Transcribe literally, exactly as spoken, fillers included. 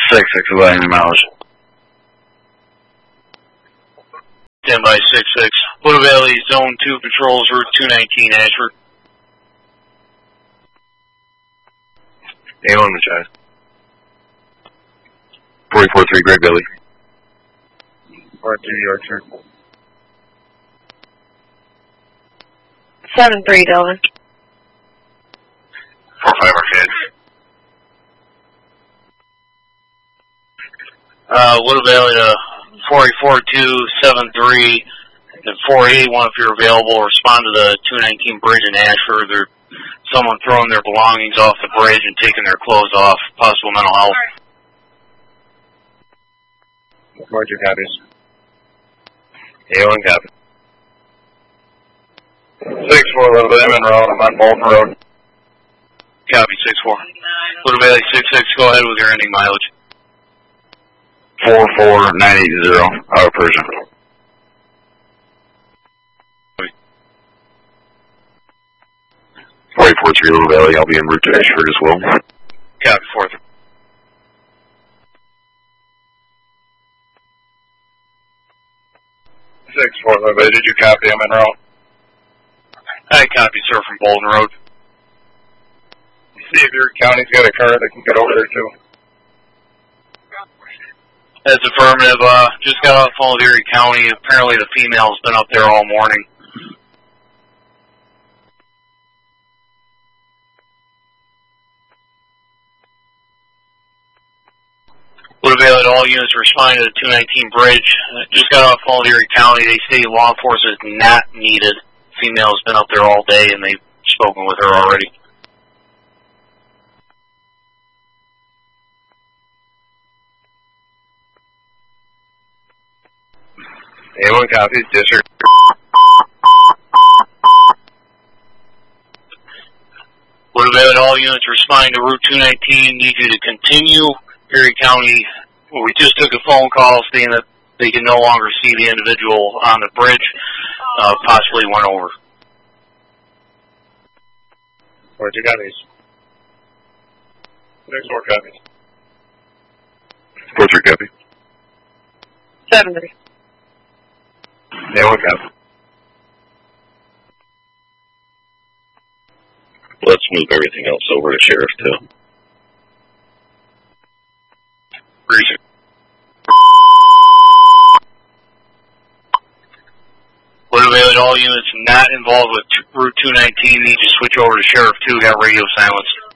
six six, about any mileage. Stand by six six. Blue Valley Zone two patrols, Route two nineteen, Ashford. A one, Machias. forty four three, Great Billy. four two, Yorkshire. seven three, Delvin. four five, Arcade. Uh, Blue Valley to four four two seven three and four eight one if you're available. Respond to the two nineteen bridge in Ashford. There's someone throwing their belongings off the bridge and taking their clothes off. Possible mental health. four two copies. A one, copy. six four, a little bit. I'm in road. I'm on Bolton Road. Copy, six four. Blue Valley six six, go ahead with your ending mileage. four four nine eight zero, out of Persian. four eight four three, Little Valley, I'll be en route to Ashford as well. Copy, four three. six four, a little bit. Did you copy? I'm in route. I copy, sir, from Bolton Road. See if your county's got a car that can get over there, too. That's affirmative. Uh, just got off the phone with Erie County. Apparently the female's been up there all morning. Blue Valley to all units responding to the two nineteen bridge. Uh, just got off the phone with Erie County. They say law enforcement is not needed. Female's been up there all day and they've spoken with her already. A one copies, district. Blue Valley to all units responding to Route two nineteen. Need you to continue. Erie County, well, we just took a phone call saying that they can no longer see the individual on the bridge. Uh, possibly went over. four two copies. six four copies. four three, copy. seven three. A one copy. Let's move everything else over to Sheriff, too. Reason. Blue Valley to all units not involved with Route two nineteen. Need to switch over to Sheriff two. Got radio silence.